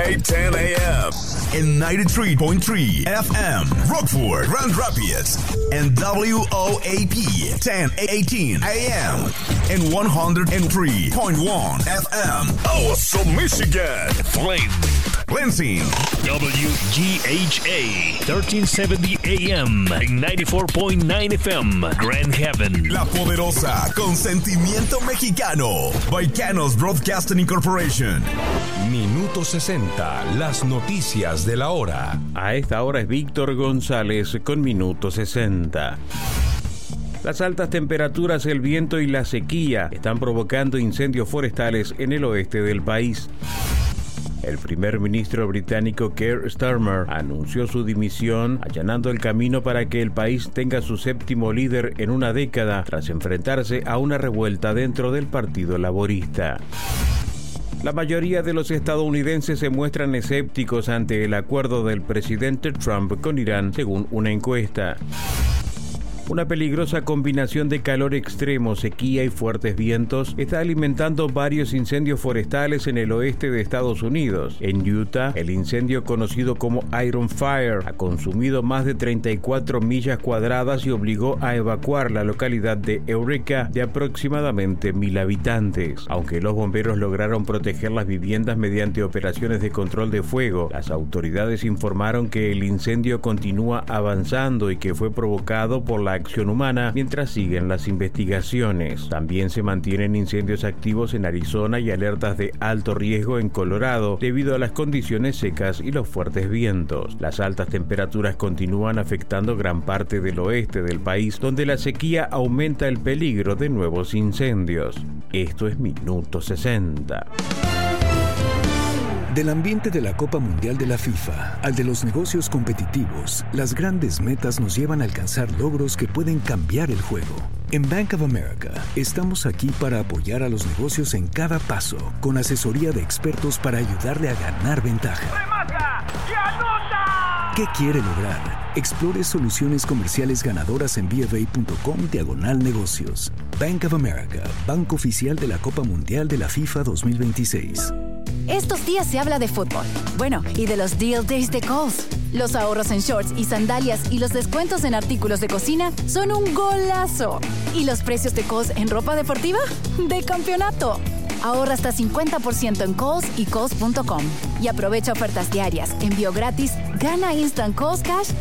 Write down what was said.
Weekday 10 a.m. in 93.3 FM, Rockford, Grand Rapids, and WOAP 1018 a.m. in 103.1 FM, Owasso, Michigan, Flint, Lansing, WGHA 1370 AM and 94.9 FM, Grand Haven. La Poderosa, con sentimiento mexicano. Baicanos Broadcasting Incorporation. Minuto 60, las noticias de la hora. A esta hora es Víctor González con Minuto 60. Las altas temperaturas, el viento y la sequía están provocando incendios forestales en el oeste del país. El primer ministro británico Keir Starmer anunció su dimisión, allanando el camino para que el país tenga su séptimo líder en una década tras enfrentarse a una revuelta dentro del Partido Laborista. La mayoría de los estadounidenses se muestran escépticos ante el acuerdo del presidente Trump con Irán, según una encuesta. Una peligrosa combinación de calor extremo, sequía y fuertes vientos está alimentando varios incendios forestales en el oeste de Estados Unidos. En Utah, el incendio conocido como Iron Fire ha consumido más de 34 millas cuadradas y obligó a evacuar la localidad de Eureka de aproximadamente 1,000 habitantes. Aunque los bomberos lograron proteger las viviendas mediante operaciones de control de fuego, las autoridades informaron que el incendio continúa avanzando y que fue provocado por la acción humana mientras siguen las investigaciones. También se mantienen incendios activos en Arizona y alertas de alto riesgo en Colorado debido a las condiciones secas y los fuertes vientos. Las altas temperaturas continúan afectando gran parte del oeste del país, donde la sequía aumenta el peligro de nuevos incendios. Esto es Minuto 60. Del ambiente de la Copa Mundial de la FIFA al de los negocios competitivos, las grandes metas nos llevan a alcanzar logros que pueden cambiar el juego. En Bank of America, estamos aquí para apoyar a los negocios en cada paso, con asesoría de expertos para ayudarle a ganar ventaja. ¡Remata y anota! ¿Qué quiere lograr? Explore soluciones comerciales ganadoras en bfa.com/negocios. Bank of America, banco oficial de la Copa Mundial de la FIFA 2026. Estos días se habla de fútbol. Bueno, y de los Deal Days de Kohl's. Los ahorros en shorts y sandalias y los descuentos en artículos de cocina son un golazo. ¿Y los precios de Kohl's en ropa deportiva? ¡De campeonato! Ahorra hasta 50% en Kohl's y Kohl's.com. Y aprovecha ofertas diarias, envío gratis, gana Instant Kohl's Cash